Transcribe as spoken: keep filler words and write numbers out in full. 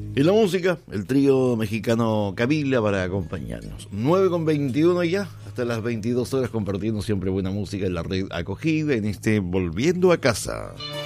Y la música, el trío mexicano Kabila para acompañarnos. nueve con veintiuno ya, hasta las veintidós horas compartiendo siempre buena música en la red acogida en este Volviendo a Casa.